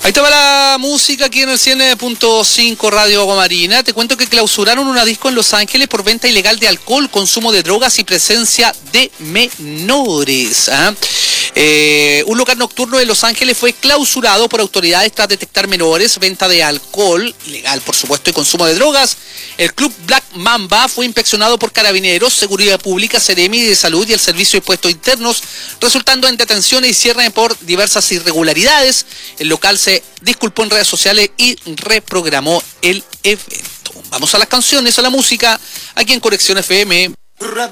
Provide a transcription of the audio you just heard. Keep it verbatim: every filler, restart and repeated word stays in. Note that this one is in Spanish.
Ahí estaba la música aquí en el cien punto cinco Radio Agua Marina. Te cuento que clausuraron una disco en Los Ángeles por venta ilegal de alcohol, consumo de drogas y presencia de menores. ¿Ah? Eh, un local nocturno de Los Ángeles fue clausurado por autoridades tras detectar menores, venta de alcohol, ilegal por supuesto, y consumo de drogas. El club Black Mamba fue inspeccionado por Carabineros, Seguridad Pública, Seremi de Salud y el Servicio de Impuestos Internos, resultando en detenciones y cierre por diversas irregularidades. El local se disculpó en redes sociales y reprogramó el evento. Vamos a las canciones, a la música, aquí en Conexión F M.